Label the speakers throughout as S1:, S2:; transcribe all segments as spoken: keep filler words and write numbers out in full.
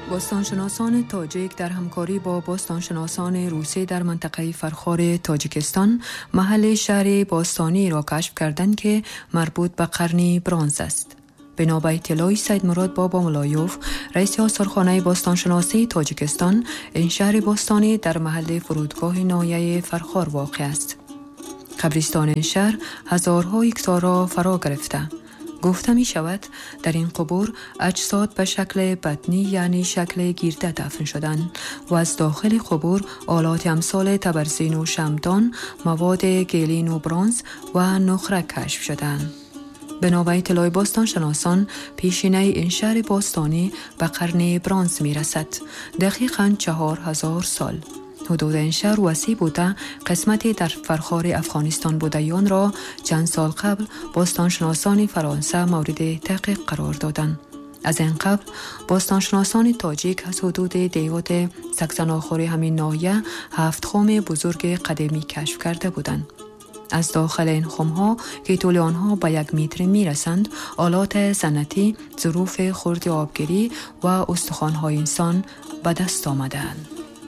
S1: باستانشناسان تاجیک در همکاری با باستانشناسان روسی در منطقه فرخار تاجیکستان محل شهر باستانی را کشف کردند که مربوط به قرن برنز است. بنا به اطلاع سید مراد بابا ملایوف، رئیس آثارخانه باستانشناسی تاجیکستان، این شهر باستانی در محل فرودگاه ناحیه فرخار واقع است. قبرستان این شهر هزارها هکتار را فرا گرفته. گفته می شود در این قبور اجساد به شکل بطنی یعنی شکل گرده دفن شدند و از داخل قبور آلات امثال تبرزین و شمعدان، مواد گلین و برنز و نقره کشف شدند. بنا به اطلاع باستانشناسان، پیشینه این شهر باستانی به قرن برنز می رسد، دقیقاً چهار هزار سال. حدود این شهر وسیع بوده، قسمتی در فرخار افغانستان بودیان را چند سال قبل باستانشناسان فرانسه مورد تحقیق قرار دادند. از این قبل باستانشناسان تاجیک از حدود دیوات سکسناخور همین ناحیه هفت خم بزرگ قدیمی کشف کرده بودند. از داخل این خمها که طول آنها به یک متر می رسند، آلات صنعتی، ظروف خرد آبگیری و استخوان‌های انسان به دست آمدند.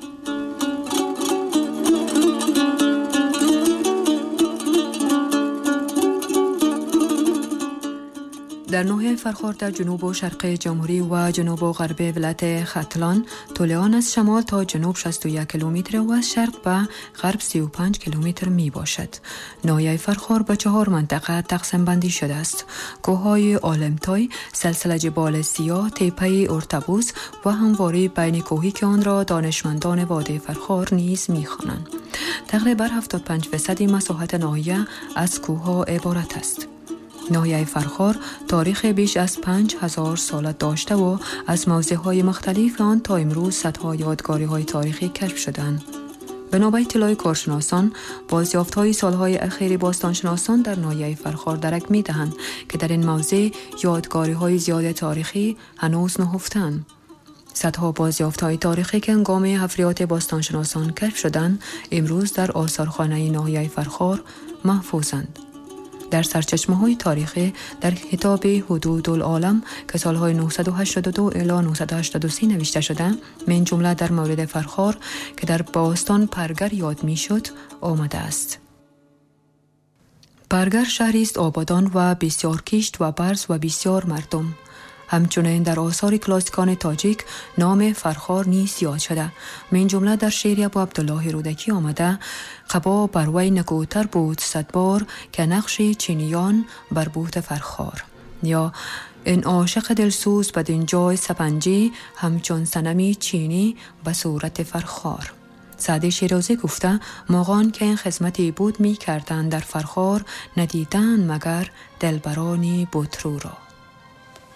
S1: در ناحیه فرخار در جنوب و شرق جمهوری و جنوب و غرب ولایت ختلان، طول آن از شمال تا جنوب شصت و یک کیلومتر و از شرق به غرب سی و پنج کیلومتر می باشد. ناحیه فرخار به چهار منطقه تقسیم بندی شده است. کوههای عالمتای، سلسله جبال سیاه، تپه ارتبوز و همواره بین کوهی که آن را دانشمندان وادی فرخار نیز می خوانند. تقریبا هفتاد و پنج درصد مساحت ناحیه از کوهها عبارت است. ناحیه فرخار تاریخ بیش از پنج هزار سال داشته و از موضع‌های مختلف آن تا امروز صدها یادگاری‌های تاریخی کشف شدند. بنا به اطلاع کارشناسان، بازیافت‌های سالهای اخیر باستانشناسان در ناحیه فرخار درک می‌دهند که در این موضع یادگاری‌های زیاد تاریخی هنوز نهفته‌اند. صدها بازیافت‌های تاریخی که هنگام حفریات باستانشناسان کشف شدند، امروز در آثارخانه ناحیه فرخار محفوظند. در سرچشمه‌های تاریخی در کتاب حدود العالم که سالهای نهصد و هشتاد و دو الی نهصد و هشتاد و سه نوشته شده، من جمله در مورد فرخار که در باستان پرگر یاد می‌شد آمده است. پرگر شهری است آبادان و بسیار کشت و برز و بسیار مردم. همچنین در آثار کلاسیکان تاجیک نام فرخار نیز یاد شده. من جمله در شعر ابو عبدالله رودکی آمده: قبا بر وی نکوتر بود صد بار که نقش چینیان بر بود فرخار. یا این عاشق دلسوز بدین جای سپنجی همچون صنمی چینی به صورت فرخار. سعدی شیرازی گفته مغان که این خدمتی بود می کردن در فرخار، ندیدن مگر دلبرانی بطرو را.